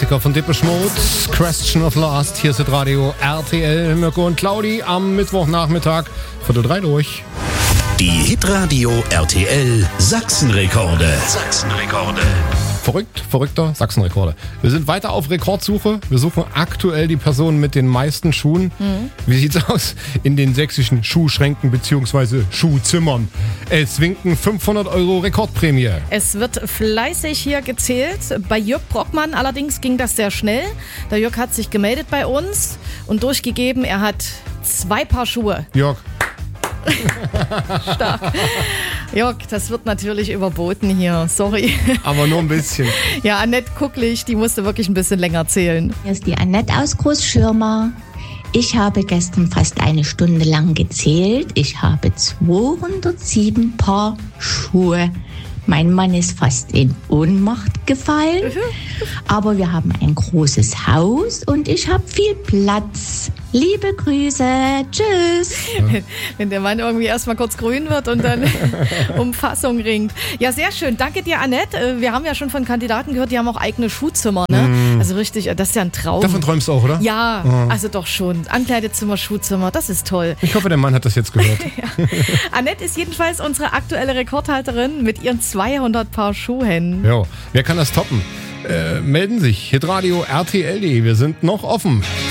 Klassiker von Depeche Mode, Question of Last. Hier ist das Radio RTL, Mirko und Claudi am Mittwochnachmittag, 2:45 durch. Die Hitradio RTL Sachsenrekorde. Verrückter Sachsenrekorde. Wir sind weiter auf Rekordsuche. Wir suchen aktuell die Person mit den meisten Schuhen. Wie sieht's aus in den sächsischen Schuhschränken bzw. Schuhzimmern? Es winken 500 € Rekordprämie. Es wird fleißig hier gezählt. Bei Jörg Brockmann allerdings ging das sehr schnell. Der Jörg hat sich gemeldet bei uns und durchgegeben, er hat 2 Paar Schuhe. Jörg. Stark. Jörg, das wird natürlich überboten hier. Sorry. Aber nur ein bisschen. Ja, Annette Kucklich, die musste wirklich ein bisschen länger zählen. Hier ist die Annette aus Großschirmer. Ich habe gestern fast eine Stunde lang gezählt. Ich habe 207 Paar Schuhe. Mein Mann ist fast in Ohnmacht gefallen. Aber wir haben ein großes Haus und ich habe viel Platz. Liebe Grüße. Tschüss. Wenn der Mann irgendwie erstmal kurz grün wird und dann um Fassung ringt. Ja, sehr schön. Danke dir, Annette. Wir haben ja schon von Kandidaten gehört, die haben auch eigene Schuhzimmer. Ne? Also richtig, das ist ja ein Traum. Davon träumst du auch, oder? Ja, also doch schon. Ankleidezimmer, Schuhzimmer, das ist toll. Ich hoffe, der Mann hat das jetzt gehört. Ja. Annette ist jedenfalls unsere aktuelle Rekordhalterin mit ihren 200 Paar Schuhen. Jo, wer kann das toppen? Melden sich hitradio RTL.de. Wir sind noch offen.